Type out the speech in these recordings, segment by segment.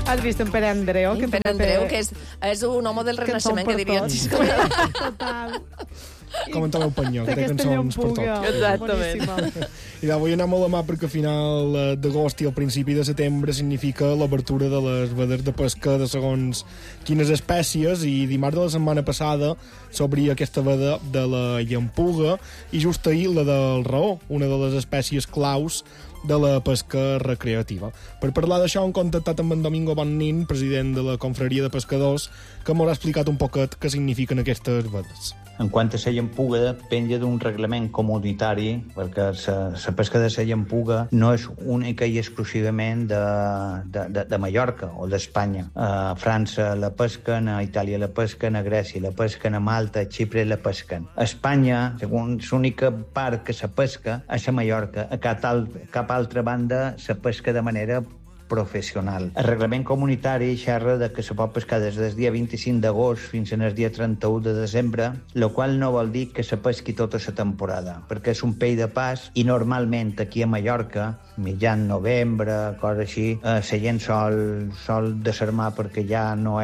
Has vist en Pere Andreu? En Pere Andreu, que és un home del Renaixement, que diria el Xisco. Total. Com en Tomeu Panyó, que té cançons per tot. Exactament. I vull anar molt a mà perquè a final d'agost i al principi de setembre significa l'obertura de les vedes de pesca de segons quines espècies, i dimarts de la setmana passada s'obria aquesta veda de la llampuga i just ahir la del raó, una de les espècies claus de la pesca recreativa. Per parlar d'això hem contactat amb en Domingo Bonnin, president de la Confraria de Pescadors, que m'haurà explicat un poquet què signifiquen aquestes vedes. En quant a la llampuga, penja d'un reglament comunitari, perquè la pesca de la llampuga no és única i exclusivament de Mallorca o d'Espanya. A França la pesquen, a Itàlia la pesquen, a Grècia la pesquen, a Malta, a Xipre la pesquen. A Espanya, segons l'única part que se pesca, és a Mallorca. A cap altra banda se pesca de manera professional. El reglament comunitari xerra de que se pot pescar des del dia 25 d'agost fins al dia 31 de desembre, el qual no vol dir que se pesqui tota la temporada, perquè és un peix de pas i normalment aquí a Mallorca, mitjan novembre, cosa així, la gent sol desarmar perquè ja no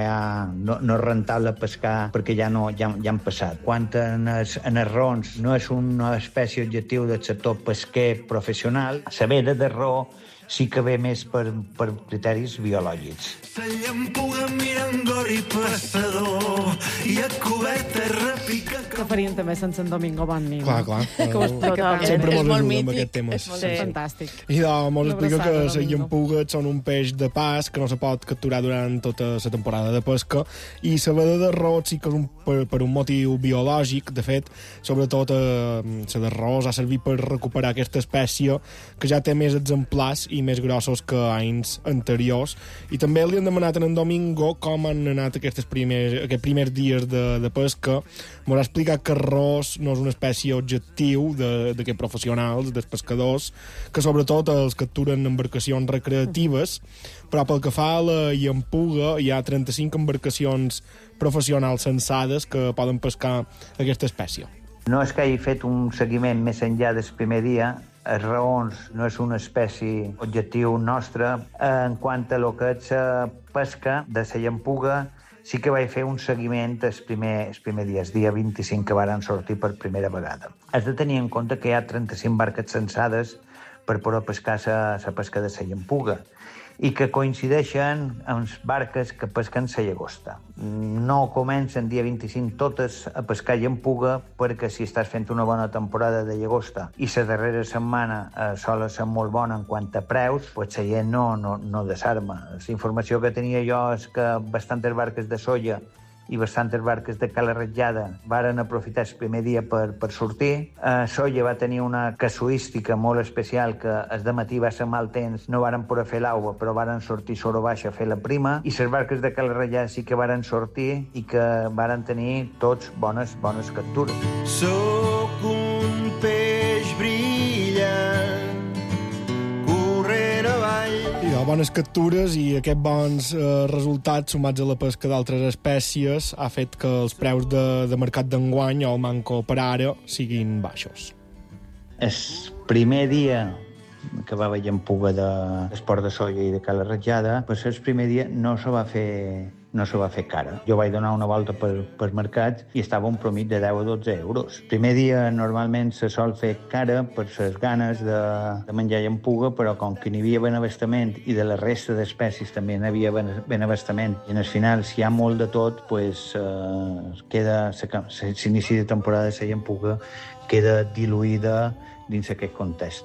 és rentable pescar, perquè ja han passat. Quant en els rons, no és una espècie objectiu del sector pesquer professional, la veda de raó sí que ve més per criteris biològics. La llampuga mirant gori passador i a coberta repica... Que farien també sense en Domingo Bonnin. Clar. Que ho explica bé. Sempre És mos molt ajuda amb mític. aquest tema. Sí. Fantàstic. I mos explica que les Domingo. llampugues són un peix de pas que no se pot capturar durant tota la temporada de pesca, i la veda de raó sí que és per un motiu biològic. De fet, sobretot la de raó ha servit per recuperar aquesta espècie que ja té més exemplars i més grossos que anys anteriors. I també li han demanat a en Domingo com han anat aquests primers dies de pesca. M'haurà explicat que el ros no és una espècie objectiu d'aquests professionals, dels pescadors, que sobretot els capturen embarcacions recreatives, però pel que fa a la llampuga hi ha 35 embarcacions professionals censades que poden pescar aquesta espècie. No és que hagi fet un seguiment més enllà del primer dia. Els raons no és una espècie objectiu nostre. En quant a lo que és pesca de la llampuga, sí que vaig fer un seguiment els primers dies, dia 25, que varen sortir per primera vegada. Has de tenir en compte que hi ha 35 barques censades per poder pescar la pesca de la llampuga, i que coincideixen amb barques que pesquen la llagosta. No comencen dia 25 totes a pescar llampuga, perquè si estàs fent una bona temporada de llagosta i la darrera setmana sol ser molt bona en quant a preus, pues la gent no desarma. La informació que tenia jo és que bastantes barques de soia i bastantes barques de cala ratllada varen aprofitar el primer dia per sortir. Soia va tenir una casuística molt especial, que el dematí va ser mal temps, no varen poder fer l'aigua, però varen sortir soro baixa a fer la prima, i les barques de cala ratllada sí que varen sortir i que varen tenir tots bones captures. Sóc un peix brillant, corrent avall. Hi ha bones captures, i aquests bons resultats sumats a la pesca d'altres espècies ha fet que els preus de mercat d'enguany o el manco per ara siguin baixos. El primer dia que va haver llampuga d'esport de soia i de cala ratllada, pues el primer dia no se va fer cara. Jo vaig donar una volta per mercat i estava un promit de 10 a 12 euros. El primer dia normalment se sol fer cara per les ganes de menjar llampuga, però com que n'hi havia benavestament i de la resta d'espècies també n'hi havia benavestament, i al final, si hi ha molt de tot, pues, l'inici de temporada de la llampuga queda diluïda dins aquest context.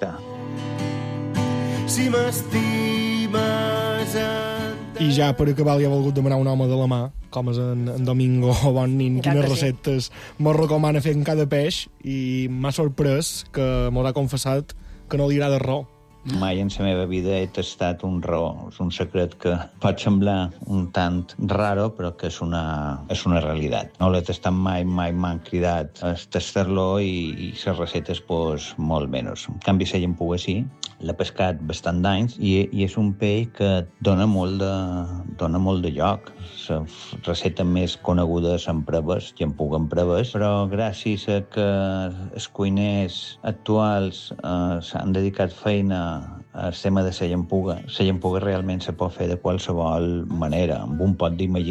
Si m'estimes I ja per acabar li ha volgut demanar un home de la mà, com és en Domingo Bonnin, quines receptes mos recomana fer en cada peix, i m'ha sorprès que mos ha confessat que no li agrada res. Mai en la meva vida he tastat un raó. És un secret que pot semblar un tant raro, però que és una realitat. No l'he tastat mai m'han cridat a tastar-lo, i les recetes, pues, molt menys. En canvi, la llampuga sí. l'ha pescat bastant d'anys i és un peix que dona molt de joc. La recepta més coneguda són preves, i en puguen preves, però gràcies a que els cuiners actuals s'han dedicat feina al tema de la llampuga realment se pot fer de qualsevol manera, amb un pot d'imaginació